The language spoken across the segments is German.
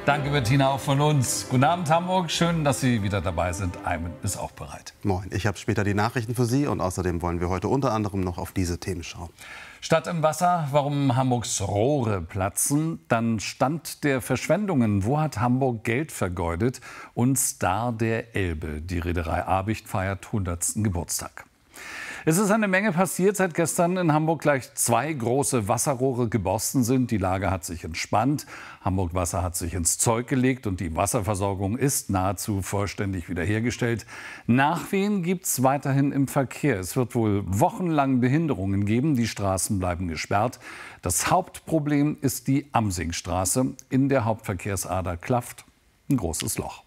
Danke, Bettina, auch von uns. Guten Abend, Hamburg. Schön, dass Sie wieder dabei sind. Ayman ist auch bereit. Moin, ich habe später die Nachrichten für Sie und außerdem wollen wir heute unter anderem noch auf diese Themen schauen. Stadt im Wasser, warum Hamburgs Rohre platzen, dann Stand der Verschwendungen, wo hat Hamburg Geld vergeudet und Star der Elbe. Die Reederei Abicht feiert 100. Geburtstag. Es ist eine Menge passiert, seit gestern in Hamburg gleich 2 große Wasserrohre geborsten sind. Die Lage hat sich entspannt. Hamburg Wasser hat sich ins Zeug gelegt und die Wasserversorgung ist nahezu vollständig wiederhergestellt. Nachwehen gibt es weiterhin im Verkehr. Es wird wohl wochenlang Behinderungen geben. Die Straßen bleiben gesperrt. Das Hauptproblem ist die Amsingstraße. In der Hauptverkehrsader klafft ein großes Loch.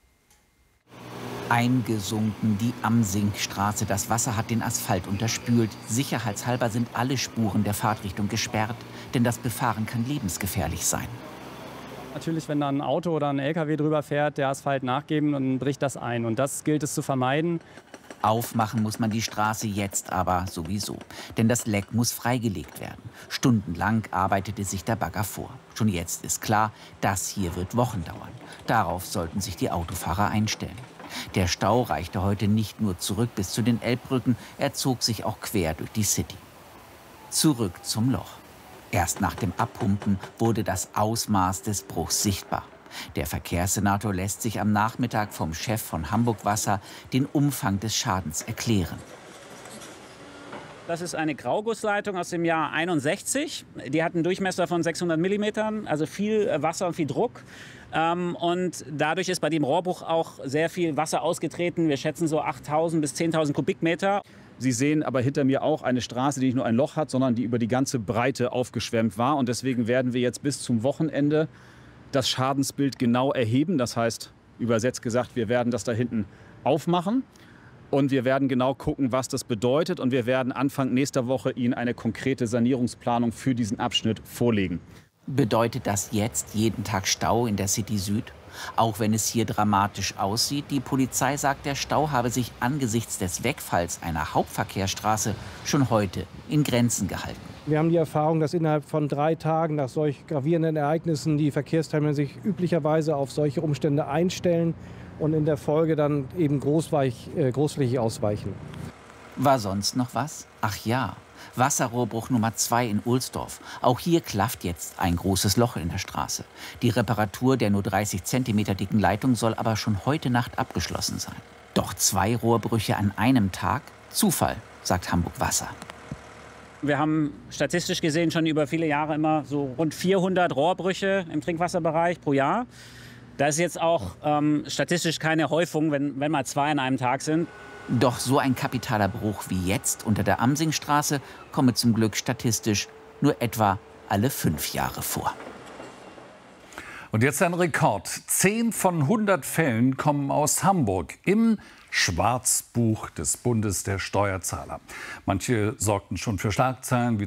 Eingesunken die Amsingstraße. Das Wasser hat den Asphalt unterspült. Sicherheitshalber sind alle Spuren der Fahrtrichtung gesperrt, denn das Befahren kann lebensgefährlich sein. Natürlich, wenn da ein Auto oder ein LKW drüber fährt, der Asphalt nachgeben, dann bricht das ein. Und das gilt es zu vermeiden. Aufmachen muss man die Straße jetzt aber sowieso, denn das Leck muss freigelegt werden. Stundenlang arbeitete sich der Bagger vor. Schon jetzt ist klar, das hier wird Wochen dauern. Darauf sollten sich die Autofahrer einstellen. Der Stau reichte heute nicht nur zurück bis zu den Elbbrücken, er zog sich auch quer durch die City. Zurück zum Loch. Erst nach dem Abpumpen wurde das Ausmaß des Bruchs sichtbar. Der Verkehrssenator lässt sich am Nachmittag vom Chef von Hamburg Wasser den Umfang des Schadens erklären. Das ist eine Graugussleitung aus dem Jahr 61. Die hat einen Durchmesser von 600 mm, also viel Wasser und viel Druck. Und dadurch ist bei dem Rohrbruch auch sehr viel Wasser ausgetreten. Wir schätzen so 8.000 bis 10.000 Kubikmeter. Sie sehen aber hinter mir auch eine Straße, die nicht nur ein Loch hat, sondern die über die ganze Breite aufgeschwemmt war. Und deswegen werden wir jetzt bis zum Wochenende das Schadensbild genau erheben. Das heißt, übersetzt gesagt, wir werden das da hinten aufmachen. Und wir werden genau gucken, was das bedeutet. Und wir werden Anfang nächster Woche Ihnen eine konkrete Sanierungsplanung für diesen Abschnitt vorlegen. Bedeutet das jetzt jeden Tag Stau in der City Süd? Auch wenn es hier dramatisch aussieht, die Polizei sagt, der Stau habe sich angesichts des Wegfalls einer Hauptverkehrsstraße schon heute in Grenzen gehalten. Wir haben die Erfahrung, dass innerhalb von 3 Tagen nach solch gravierenden Ereignissen die Verkehrsteilnehmer sich üblicherweise auf solche Umstände einstellen und in der Folge dann eben großflächig ausweichen. War sonst noch was? Ach ja, Wasserrohrbruch Nummer 2 in Ohlsdorf. Auch hier klafft jetzt ein großes Loch in der Straße. Die Reparatur der nur 30 cm dicken Leitung soll aber schon heute Nacht abgeschlossen sein. Doch 2 Rohrbrüche an einem Tag? Zufall, sagt Hamburg Wasser. Wir haben statistisch gesehen schon über viele Jahre immer so rund 400 Rohrbrüche im Trinkwasserbereich pro Jahr. Da ist jetzt auch statistisch keine Häufung, wenn mal 2 an einem Tag sind. Doch so ein kapitaler Bruch wie jetzt unter der Amsingstraße komme zum Glück statistisch nur etwa alle 5 Jahre vor. Und jetzt ein Rekord. 10 von 100 Fällen kommen aus Hamburg im Schwarzbuch des Bundes der Steuerzahler. Manche sorgten schon für Schlagzeilen, wie